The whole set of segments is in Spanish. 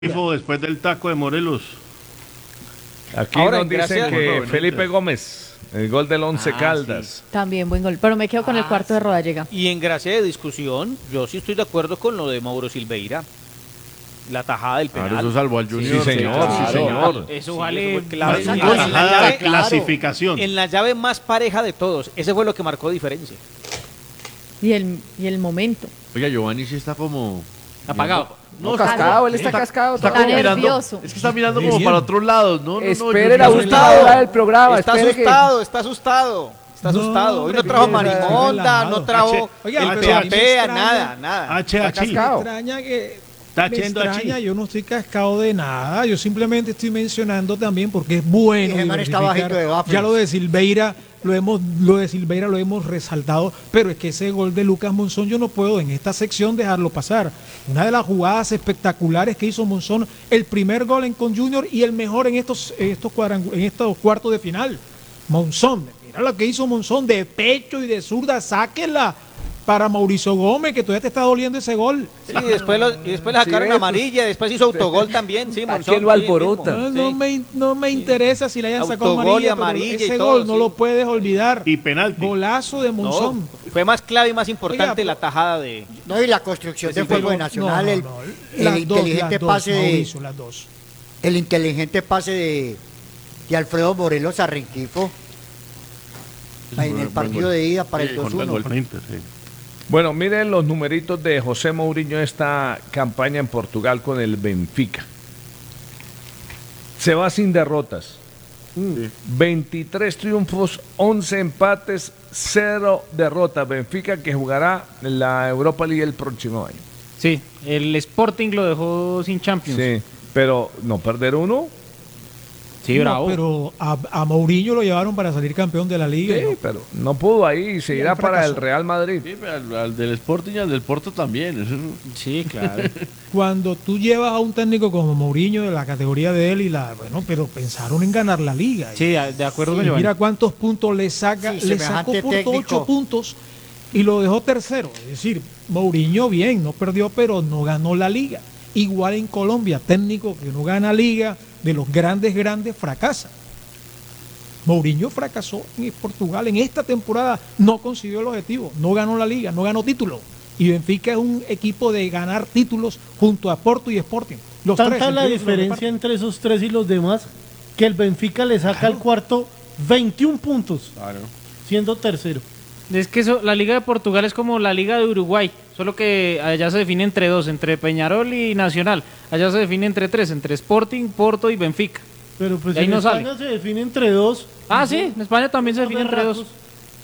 Después del taco de Morelos. Aquí Ahora, nos dicen que Felipe Gómez, el gol del Once Caldas. Sí. También buen gol, pero me quedo con el cuarto de Rodallega. Y en gracia de discusión, yo sí estoy de acuerdo con lo de Mauro Silveira. La tajada del penal. Claro, eso salvó al Junior. Sí, señor, claro. sí, señor. Eso vale Claro, clave. una tajada de clasificación. En la llave más pareja de todos. Ese fue lo que marcó diferencia. Y el momento. Oiga, Giovanni sí está como... Apagado. No, cascado, él está cascado. Está como nervioso. Es que está mirando como para otros lados. No, Espere la Junior. última hora del programa. Está espere asustado, está asustado. Está asustado. Hoy no trajo Marimonda, no trajo Oiga, el pero a mí me PAPEA, extraña- nada. Está cascado. extraña que Está me haciendo extraña, así. yo no estoy cascado de nada, yo simplemente estoy mencionando también porque es bueno Ese man está diversificar. bajito de Bafles. Ya lo de Silveira lo hemos resaltado, pero es que ese gol de Lucas Monzón yo no puedo en esta sección dejarlo pasar. Una de las jugadas espectaculares que hizo Monzón, el primer gol en con Junior y el mejor en estos cuartos de final. Monzón, mira lo que hizo Monzón de pecho y de zurda, sáquenla para Mauricio Gómez, que todavía te está doliendo ese gol. Sí, después le sacaron Sí, amarilla, después hizo autogol también. Sí, ¿Para Monzón, qué lo alborota? No me interesa si le hayan sacado Autogol y amarilla, amarilla pero y ese todo, gol no sí. lo puedes olvidar. Y penalti. Golazo de Monzón. Fue más clave y más importante Oiga, la tajada de... No, y la construcción del juego de Nacional, No, el las inteligente dos, pase Mauricio, las dos. el inteligente pase de Alfredo Morelos a Rengifo en el partido de ida para el Contra el 2-1. gol con Inter, sí. Bueno, miren los numeritos de José Mourinho esta campaña en Portugal con el Benfica. Se va sin derrotas. 23 triunfos, 11 empates, 0 derrotas. Benfica que jugará en la Europa League el próximo año. Sí, el Sporting lo dejó sin Champions. Sí, pero no perder uno. Sí, No, bravo. pero a Mourinho lo llevaron para salir campeón de la liga. Sí, ¿no? pero no pudo ahí, se irá para fracasó. el Real Madrid. Sí, pero al del Sporting y al del Porto también. Eso es- Sí, claro. Cuando tú llevas a un técnico como Mourinho de la categoría de él pero pensaron en ganar la liga. Sí, de acuerdo con Y Giovanni. mira cuántos puntos le saca, Sí, le sacó semejante por técnico. 8 puntos y lo dejó tercero. Es decir, Mourinho bien, no perdió, pero no ganó la liga. Igual en Colombia, técnico que no gana liga, de los grandes, fracasa. Mourinho fracasó en Portugal en esta temporada, no consiguió el objetivo, no ganó la liga, no ganó título. Y Benfica es un equipo de ganar títulos junto a Porto y Sporting. Los Tanta tres, la entre ellos se lo diferencia entre esos tres y los demás que el Benfica le saca al cuarto 21 puntos, siendo tercero. Es que la Liga de Portugal es como la Liga de Uruguay, solo que allá se define entre dos, entre Peñarol y Nacional. Allá se define entre tres, entre Sporting, Porto y Benfica. Pero pues Y ahí en no España sale. se define entre dos. Ah, sí, en España también se define entre dos.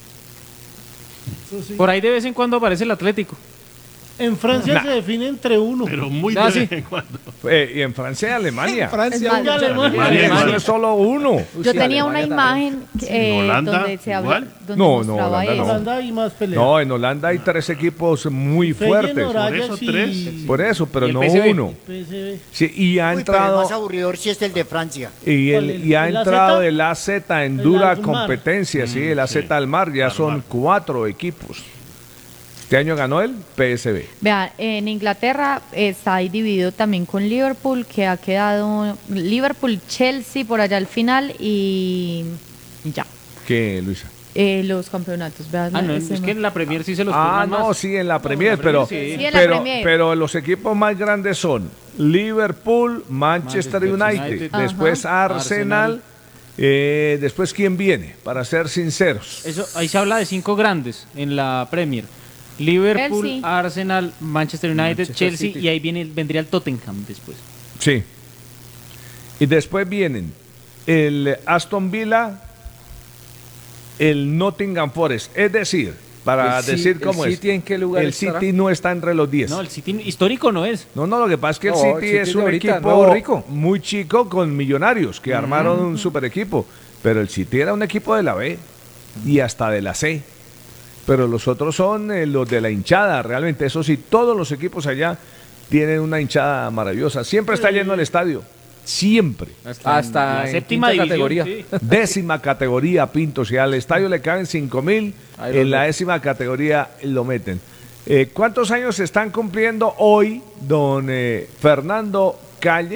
Por ahí de vez en cuando aparece el Atlético. En Francia se define entre uno. Pero muy Ah, de sí. vez en cuando. Y en Francia y Alemania. En Francia, Es más, Alemania es solo uno. Yo tenía una imagen ¿En Holanda donde se habla, igual? donde No, mostraba Holanda no. eso. Holanda hay más peleas. No, en Holanda hay 3 equipos muy fuertes. Feyenoord, Por eso Ajax y tres. Por eso, pero Y el no PSV. uno. PSV. Sí, y ha Uy, pero el entrado más aburridor sí es el de Francia. y ha ¿El AZ? entrado el AZ en El dura Almar. competencia, sí, el AZ Almar, ya son 4 equipos. Este año ganó el PSV. Vean, en Inglaterra está ahí dividido también con Liverpool, que ha quedado Liverpool, Chelsea por allá al final y ya. ¿Qué, Luisa? Los campeonatos. Vean, Ah, no, ese es ma- que en la Premier sí se los Ah, turnan no, más. sí, en la Premier, pero, sí. Sí, en la pero, Premier. pero los equipos más grandes son Liverpool, Manchester United, United. después Arsenal, después ¿quién viene? Para ser sinceros. Eso, ahí se habla de 5 grandes en la Premier. Liverpool, Chelsea. Arsenal, Manchester United, Manchester Chelsea City. y ahí vendría el Tottenham después. Sí. Y después vienen el Aston Villa, el Nottingham Forest. Es decir, para decir cómo ¿El es, City en qué lugar el estará? City no está entre los 10. No, el City histórico no es. No, lo que pasa es que el No, City, el City es de un ahorita, equipo nuevo rico. muy chico con millonarios que armaron un super equipo. Pero el City era un equipo de la B y hasta de la C. Pero los otros son los de la hinchada, realmente. Eso sí, todos los equipos allá tienen una hinchada maravillosa. Siempre está lleno el estadio. Siempre. Hasta la en séptima quinta división, categoría. sí. 10ª categoría, Pinto. Si al estadio le caben 5.000, Ahí lo en la ven. 10ª categoría lo meten. ¿Cuántos años están cumpliendo hoy don Fernando calle